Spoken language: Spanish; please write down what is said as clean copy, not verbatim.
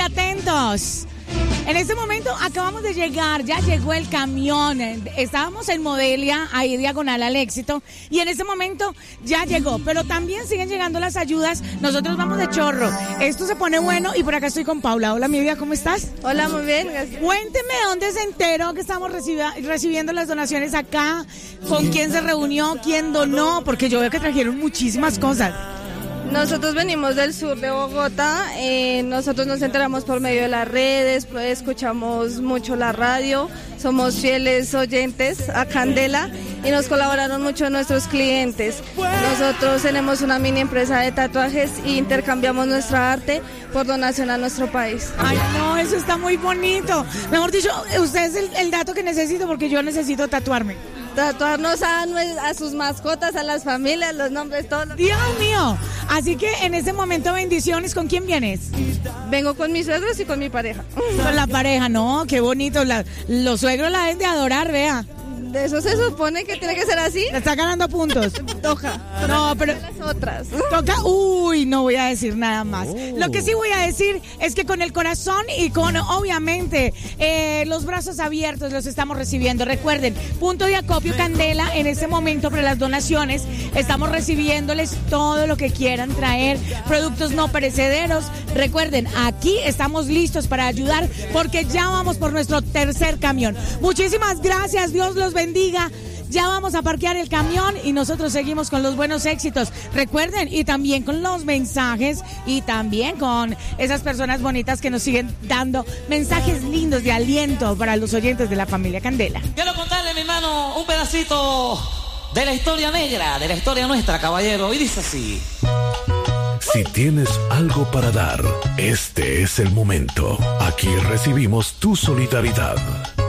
atentos. En este momento acabamos de llegar, ya llegó el camión. Estábamos en Modelia, ahí diagonal al Éxito, y en este momento ya llegó. Pero también siguen llegando las ayudas. Nosotros vamos de chorro. Esto se pone bueno y por acá estoy con Paula. Hola, mi vida, ¿cómo estás? Hola, muy bien, gracias. Cuénteme dónde se enteró que estamos recibiendo las donaciones acá, con quién se reunió, quién donó, porque yo veo que trajeron muchísimas cosas. Nosotros venimos del sur de Bogotá, nosotros nos enteramos por medio de las redes, pues, escuchamos mucho la radio, somos fieles oyentes a Candela y nos colaboraron mucho nuestros clientes. Nosotros tenemos una mini empresa de tatuajes e intercambiamos nuestra arte por donación a nuestro país. Ay, no, eso está muy bonito. Mejor dicho, usted es el dato que necesito porque yo necesito tatuarme. Tatuarnos a sus mascotas, a las familias, los nombres, todo. Dios mío. Así que en este momento, bendiciones. ¿Con quién vienes? Vengo con mis suegros y con mi pareja. Con la pareja, no, qué bonito. Los suegros la deben de adorar, vea. De eso se supone que tiene que ser así. Le está ganando puntos. Toca. No, pero las otras. Toca. Uy, no voy a decir nada más. Lo que sí voy a decir es que con el corazón y con, obviamente, los brazos abiertos los estamos recibiendo. Recuerden, punto de acopio Candela en este momento para las donaciones. Estamos recibiéndoles todo lo que quieran traer, productos no perecederos. Recuerden, aquí estamos listos para ayudar porque ya vamos por nuestro tercer camión. Muchísimas gracias, Dios los bendiga. Ya vamos a parquear el camión y nosotros seguimos con los buenos éxitos. Recuerden, y también con los mensajes y también con esas personas bonitas que nos siguen dando mensajes lindos de aliento para los oyentes de la familia Candela. Quiero contarle, mi hermano, un pedacito de la historia negra, de la historia nuestra, caballero, y dice así. Si tienes algo para dar, este es el momento. Aquí recibimos tu solidaridad.